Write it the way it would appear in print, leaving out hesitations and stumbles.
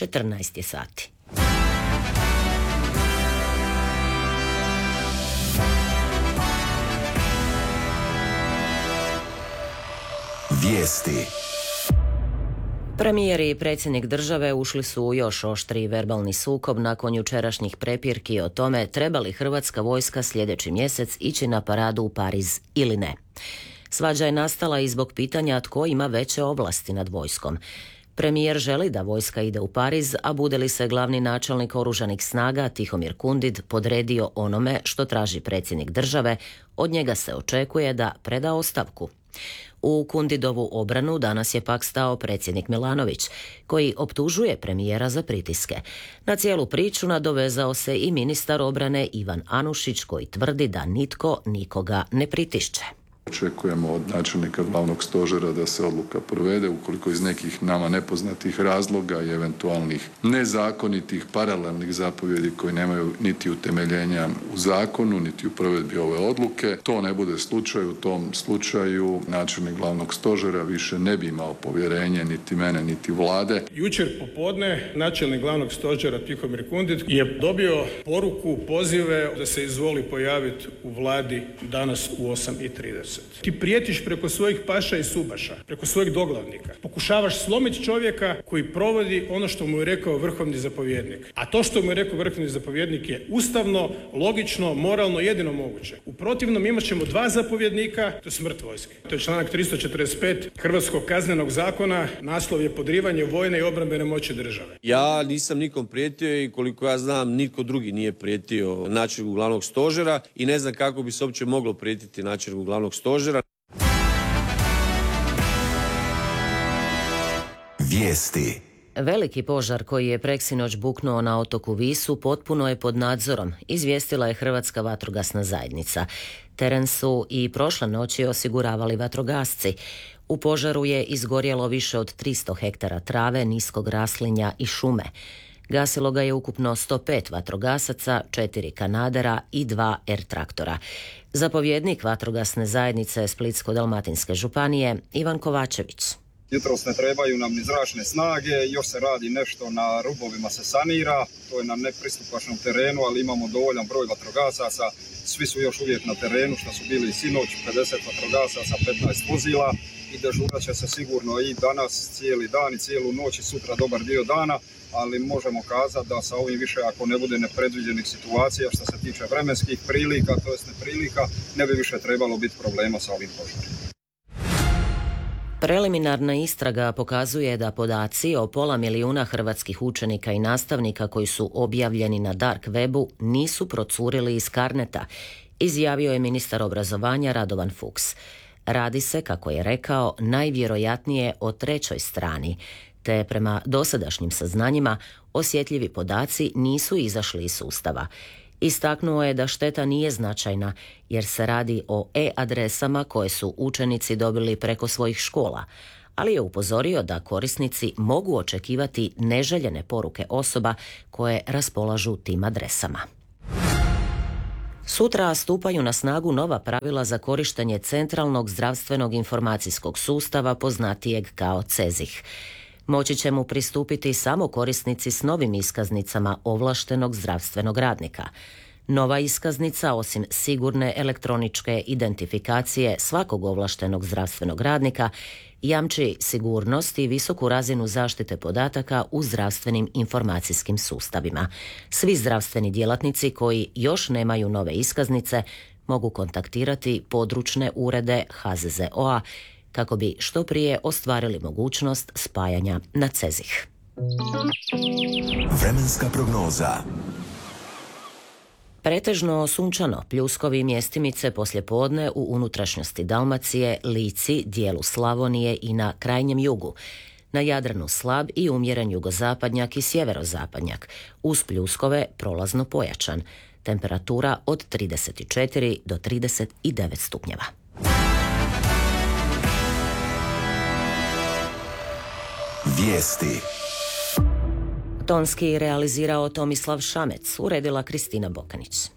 14 je sati. Vijesti. Premijer i predsjednik države ušli su u još oštriji verbalni sukob nakon jučerašnjih prepirki o tome treba li hrvatska vojska sljedeći mjesec ići na paradu u Pariz ili ne. Svađa je nastala i zbog pitanja tko ima veće ovlasti nad vojskom. Premijer želi da vojska ide u Pariz, a bude li se glavni načelnik oružanih snaga Tihomir Kundid podredio onome što traži predsjednik države, od njega se očekuje da preda ostavku. U Kundidovu obranu danas je pak stao predsjednik Milanović, koji optužuje premijera za pritiske. Na cijelu priču nadovezao se i ministar obrane Ivan Anušić, koji tvrdi da nitko nikoga ne pritišće. Očekujemo od načelnika glavnog stožera da se odluka provede ukoliko iz nekih nama nepoznatih razloga i eventualnih nezakonitih paralelnih zapovjedi koji nemaju niti utemeljenja u zakonu, niti u provedbi ove odluke. To ne bude slučaj, u tom slučaju načelnik glavnog stožera više ne bi imao povjerenje niti mene, niti vlade. Jučer popodne načelnik glavnog stožera Tihomir Kundid je dobio poruku, pozive da se izvoli pojaviti u vladi danas u 8:30. Ti prijetiš preko svojih paša i subaša, preko svojih doglavnika. Pokušavaš slomiti čovjeka koji provodi ono što mu je rekao vrhovni zapovjednik. A to što mu je rekao vrhovni zapovjednik je ustavno, logično, moralno, jedino moguće. U protivnom imat ćemo 2 zapovjednika, to je smrt vojske. To je članak 345 Hrvatskog kaznenog zakona, naslov je podrivanje vojne i obrambene moći države. Ja nisam nikom prijetio i koliko ja znam nitko drugi nije prijetio načelniku glavnog stožera i ne znam kako bi se uopće moglo prijetiti načelniku glavnog stožera. Vijesti. Veliki požar koji je preksinoć buknuo na otoku Visu potpuno je pod nadzorom, izvijestila je Hrvatska vatrogasna zajednica. Teren su i prošle noći osiguravali vatrogasci. U požaru je izgorjelo više od 300 hektara trave, niskog raslinja i šume. Gasilo ga je ukupno 105 vatrogasaca, 4 kanadera i 2 R-traktora. Zapovjednik vatrogasne zajednice Splitsko-dalmatinske županije Ivan Kovačević. Jutros ne trebaju nam ni zračne snage, još se radi nešto na rubovima, se sanira, to je na nepristupačnom terenu, ali imamo dovoljan broj vatrogasaca, svi su još uvijek na terenu, što su bili i sinoć, 50 vatrogasaca, 15 vozila i dežurat će se sigurno i danas cijeli dan i cijelu noć i sutra dobar dio dana, ali možemo kazati da sa ovim više ako ne bude nepredviđenih situacija što se tiče vremenskih prilika, to jest neprilika, ne bi više trebalo biti problema sa ovim požarima. Preliminarna istraga pokazuje da podaci o 500.000 hrvatskih učenika i nastavnika koji su objavljeni na dark webu nisu procurili iz Carneta, izjavio je ministar obrazovanja Radovan Fuchs. Radi se, kako je rekao, najvjerojatnije o trećoj strani, te prema dosadašnjim saznanjima osjetljivi podaci nisu izašli iz sustava. Istaknuo je da šteta nije značajna jer se radi o e-adresama koje su učenici dobili preko svojih škola, ali je upozorio da korisnici mogu očekivati neželjene poruke osoba koje raspolažu tim adresama. Sutra stupaju na snagu nova pravila za korištenje centralnog zdravstvenog informacijskog sustava poznatijeg kao CEZIH. Moći će mu pristupiti samo korisnici s novim iskaznicama ovlaštenog zdravstvenog radnika. Nova iskaznica, osim sigurne elektroničke identifikacije svakog ovlaštenog zdravstvenog radnika, jamči sigurnost i visoku razinu zaštite podataka u zdravstvenim informacijskim sustavima. Svi zdravstveni djelatnici koji još nemaju nove iskaznice mogu kontaktirati područne urede HZZO-a kako bi što prije ostvarili mogućnost spajanja na CEZIH. Vremenska prognoza. Pretežno sunčano, pljuskovi i mjestimice poslijepodne u unutrašnjosti Dalmacije, Lici, dijelu Slavonije i na krajnjem jugu. Na Jadranu slab i umjeren jugozapadnjak i sjeverozapadnjak, uz pljuskove prolazno pojačan. Temperatura od 34 do 39 stupnjeva. Vijesti. Tonski realizirao Tomislav Šamec, uredila Kristina Bokanić.